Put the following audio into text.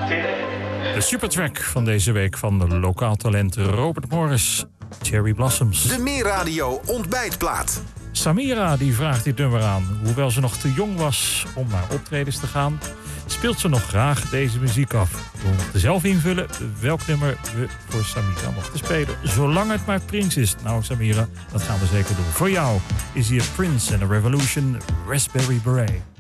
De supertrack van deze week van de lokaal talent Robert Morris, Cherry Blossoms. De Meerradio ontbijtplaat. Samira die vraagt dit nummer aan. Hoewel ze nog te jong was om naar optredens te gaan, speelt ze nog graag deze muziek af. We mochten zelf invullen welk nummer we voor Samira mochten spelen. Zolang het maar Prince is. Nou Samira, dat gaan we zeker doen. Voor jou is hier Prince and the Revolution, Raspberry Beret.